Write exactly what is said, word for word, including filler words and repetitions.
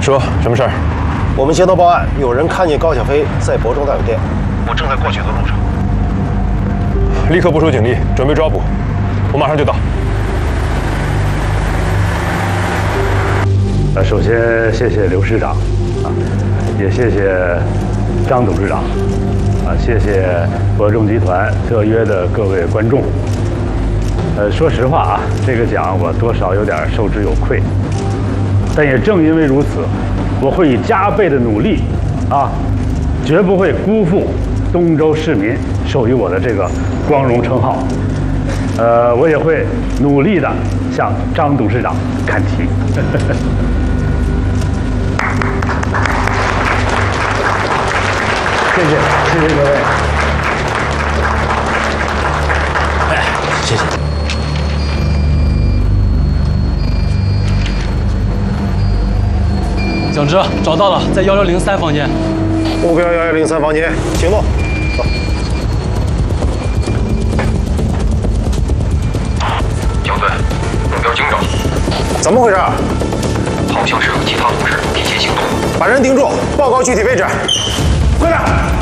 说什么事儿？ 我们接到报案，有人看见高小飞在博中大酒店，我正在过去的路上。 立刻部署警力，准备抓捕。我马上就到。 呃，首先谢谢刘师长，啊，也谢谢张董事长，啊，谢谢博中集团特约的各位观众。呃，说实话啊，这个奖我多少有点受之有愧，但也正因为如此，我会以加倍的努力，啊，绝不会辜负东周市民授予我的这个光荣称号。呃，我也会努力的向张董事长看齐。谢谢，谢谢各位。 哎，谢谢。 蒋直找到了，在幺幺零三房间。 目标幺幺零三房间，行动，走。 蒋队，目标惊着， 怎么回事？ 好像是有其他同事提前行动。 把人盯住，报告具体位置，快点！